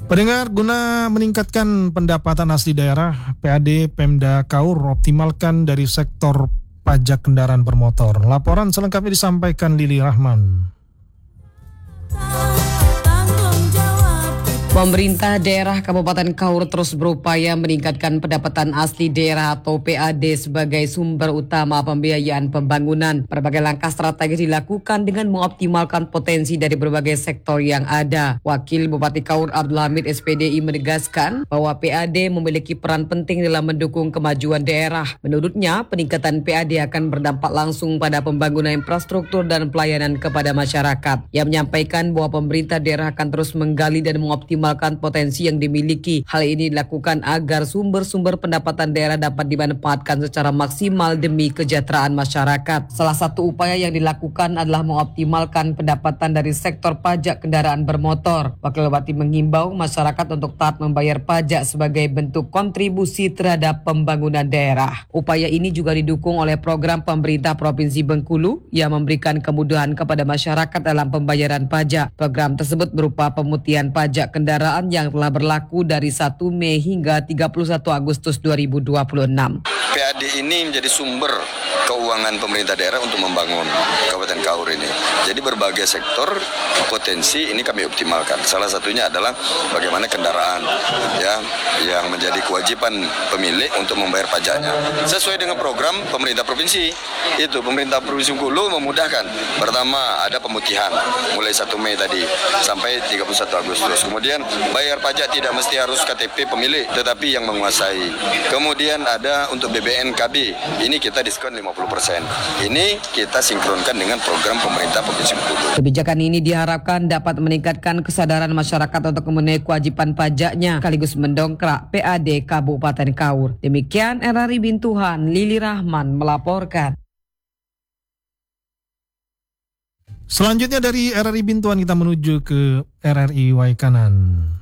Pendengar, guna meningkatkan pendapatan asli daerah, PAD Pemda Kaur optimalkan dari sektor pajak kendaraan bermotor. Laporan selengkapnya disampaikan Lili Rahman. Pemerintah daerah Kabupaten Kaur terus berupaya meningkatkan pendapatan asli daerah atau PAD sebagai sumber utama pembiayaan pembangunan. Berbagai langkah strategis dilakukan dengan mengoptimalkan potensi dari berbagai sektor yang ada. Wakil Bupati Kaur Abdul Hamid SPDI menegaskan bahwa PAD memiliki peran penting dalam mendukung kemajuan daerah. Menurutnya, peningkatan PAD akan berdampak langsung pada pembangunan infrastruktur dan pelayanan kepada masyarakat. Ia menyampaikan bahwa pemerintah daerah akan terus menggali dan mengoptimalkan potensi yang dimiliki. Hal ini dilakukan agar sumber-sumber pendapatan daerah dapat dimanfaatkan secara maksimal demi kesejahteraan masyarakat. Salah satu upaya yang dilakukan adalah mengoptimalkan pendapatan dari sektor pajak kendaraan bermotor. Wakil Bupati menghimbau masyarakat untuk taat membayar pajak sebagai bentuk kontribusi terhadap pembangunan daerah. Upaya ini juga didukung oleh program pemerintah Provinsi Bengkulu yang memberikan kemudahan kepada masyarakat dalam pembayaran pajak. Program tersebut berupa pemutihan pajak kendaraan yang telah berlaku dari 1 Mei hingga 31 Agustus 2026. PAD ini menjadi sumber keuangan pemerintah daerah untuk membangun Kabupaten Kaur ini. Jadi berbagai sektor potensi ini kami optimalkan. Salah satunya adalah bagaimana kendaraan ya yang menjadi kewajiban pemilik untuk membayar pajaknya. Sesuai dengan program pemerintah provinsi. Itu pemerintah Provinsi Bengkulu memudahkan. Pertama ada pemutihan mulai 1 Mei tadi sampai 31 Agustus. Kemudian bayar pajak tidak mesti harus KTP pemilik tetapi yang menguasai. Kemudian ada untuk BBNKB. Ini kita diskon 50%. Ini kita sinkronkan dengan program pemerintah Provinsi Bengkulu. Kebijakan ini diharapkan dapat meningkatkan kesadaran masyarakat untuk memenuhi kewajiban pajaknya sekaligus mendongkrak PAD Kabupaten Kaur. Demikian RRI Bintuhan, Lili Rahman melaporkan. Selanjutnya dari RRI Bintuan kita menuju ke RRI Waikanan.